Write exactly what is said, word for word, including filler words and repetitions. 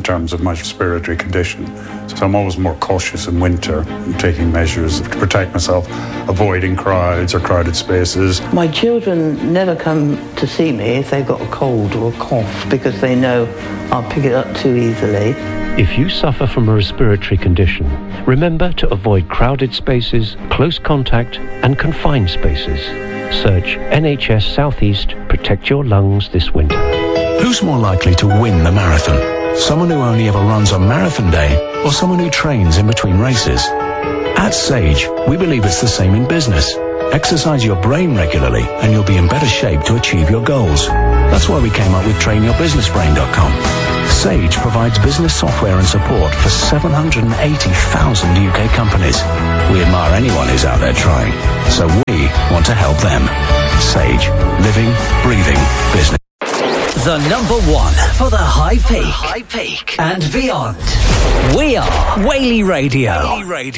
terms of my respiratory condition. So I'm always more cautious in winter, taking measures to protect myself, avoiding crowds or crowded spaces. My children never come to see me if they've got a cold or a cough because they know I'll pick it up too easily. If you suffer from a respiratory condition, remember to avoid crowded spaces, close contact and confined spaces. Search N H S South East Protect Your Lungs this winter. Who's more likely to win the marathon? Someone who only ever runs on marathon day, or someone who trains in between races? At Sage, we believe it's the same in business. Exercise your brain regularly and you'll be in better shape to achieve your goals. That's why we came up with train your business brain dot com. Sage provides business software and support for seven hundred eighty thousand U K companies. We admire anyone who's out there trying, so we want to help them. Sage. Living, breathing, business. The number one for the high peak, high peak and beyond. We are Whaley Radio.